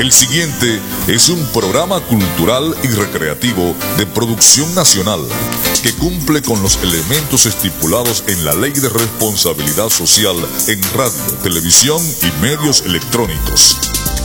El siguiente es un programa cultural y recreativo de producción nacional que cumple con los elementos estipulados en la Ley de Responsabilidad Social en radio, televisión y medios electrónicos.